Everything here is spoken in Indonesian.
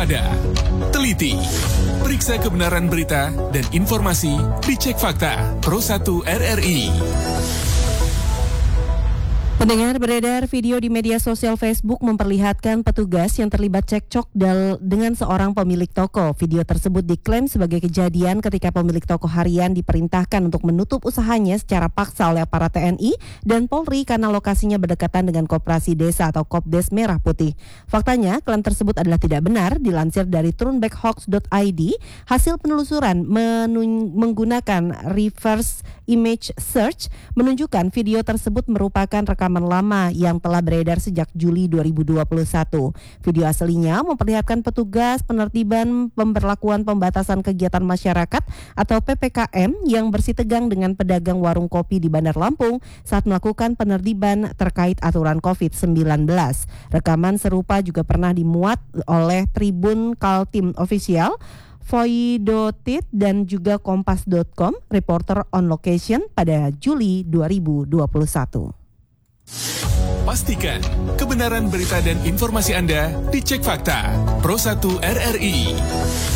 waspada, teliti, periksa kebenaran berita dan informasi di Cek Fakta Pro 1 RRI. Pendengar, beredar video di media sosial Facebook memperlihatkan petugas yang terlibat cekcok dengan seorang pemilik toko. Video tersebut diklaim sebagai kejadian ketika pemilik toko harian diperintahkan untuk menutup usahanya secara paksa oleh aparat TNI dan Polri karena lokasinya berdekatan dengan Koperasi Desa atau Kopdes Merah Putih. Faktanya, klaim tersebut adalah tidak benar. Dilansir dari turnbackhoax.id, hasil penelusuran menggunakan reverse image search menunjukkan video tersebut merupakan rekaman lama yang telah beredar sejak Juli 2021. Video aslinya memperlihatkan petugas penertiban pemberlakuan pembatasan kegiatan masyarakat atau PPKM yang bersitegang dengan pedagang warung kopi di Bandar Lampung saat melakukan penertiban terkait aturan COVID-19. Rekaman serupa juga pernah dimuat oleh Tribun Kaltim Official, Voidotit dan juga Kompas.com, Reporter on Location pada Juli 2021. Pastikan kebenaran berita dan informasi Anda di Cek Fakta Pro 1 RRI.